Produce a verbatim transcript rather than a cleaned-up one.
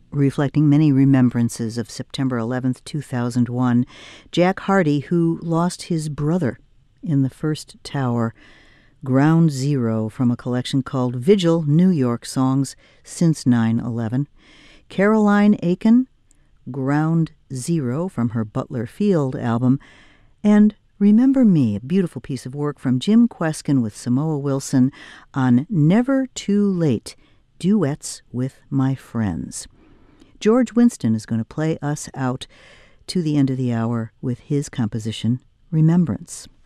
reflecting many remembrances of September eleventh, two thousand one. Jack Hardy, who lost his brother in the first tower. Ground Zero from a collection called Vigil, New York Songs Since nine eleven. Caroline Aiken, Ground Zero from her Butler Field album. And Remember Me, a beautiful piece of work from Jim Kweskin with Samoa Wilson on Never Too Late, Duets with My Friends. George Winston is going to play us out to the end of the hour with his composition, Remembrance.